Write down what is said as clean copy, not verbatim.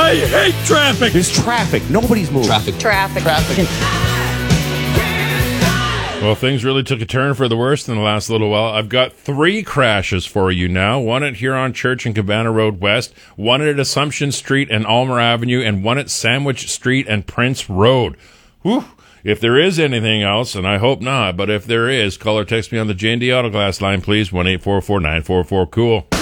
I hate traffic. There's traffic. Nobody's moving. Traffic. Well, things really took a turn for the worse in the last little while. I've got 3 crashes for you now. One at Huron Church and Cabana Road West, one at Assumption Street and Almer Avenue, and one at Sandwich Street and Prince Road. Whew. If there is anything else, and I hope not, but if there is, call or text me on the J&D Autoglass line, please, 1-844-944-COOL.